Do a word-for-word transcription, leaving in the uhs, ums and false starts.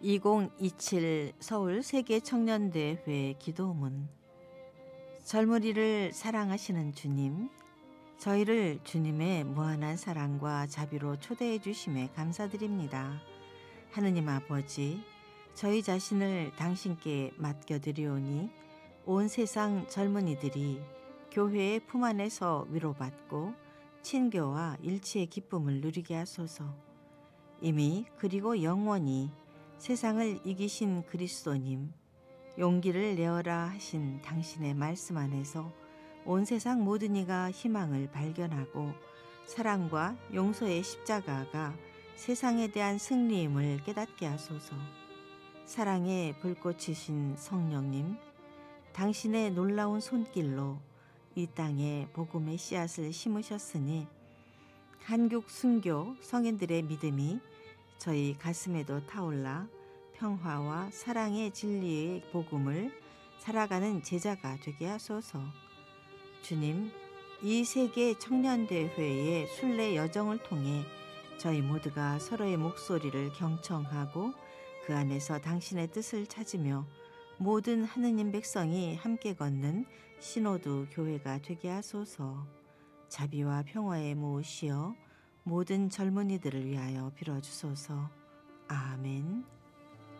이천이십칠 서울 세계청년대회 기도문. 젊은이를 사랑하시는 주님, 저희를 주님의 무한한 사랑과 자비로 초대해 주심에 감사드립니다. 하느님 아버지, 저희 자신을 당신께 맡겨드리오니 온 세상 젊은이들이 교회의 품 안에서 위로받고 친교와 일치의 기쁨을 누리게 하소서. 이미 그리고 영원히 세상을 이기신 그리스도님, 용기를 내어라 하신 당신의 말씀 안에서 온 세상 모든 이가 희망을 발견하고 사랑과 용서의 십자가가 세상에 대한 승리임을 깨닫게 하소서. 사랑의 불꽃이신 성령님, 당신의 놀라운 손길로 이 땅에 복음의 씨앗을 심으셨으니 한국 순교 성인들의 믿음이 저희 가슴에도 타올라 평화와 사랑의 진리의 복음을 살아가는 제자가 되게 하소서. 주님, 이 세계 청년대회의 순례 여정을 통해 저희 모두가 서로의 목소리를 경청하고 그 안에서 당신의 뜻을 찾으며 모든 하느님 백성이 함께 걷는 신호두 교회가 되게 하소서. 자비와 평화의 모으시어 모든 젊은이들을 위하여 빌어주소서. 아멘.